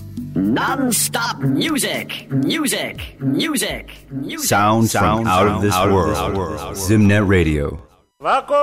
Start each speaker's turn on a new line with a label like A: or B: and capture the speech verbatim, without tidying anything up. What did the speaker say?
A: Non-stop music, music, music, music.
B: Sound, sound out of this world. Zimnet Radio.